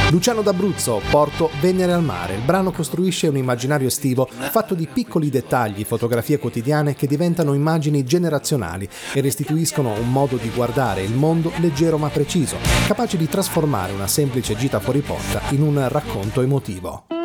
Luciano D'Abruzzo, Porto, Venere al mare. Il brano costruisce un immaginario estivo fatto di piccoli dettagli, fotografie quotidiane che diventano immagini generazionali e restituiscono un modo di guardare il mondo leggero ma preciso, capace di trasformare una semplice gita fuori porta in un racconto emotivo.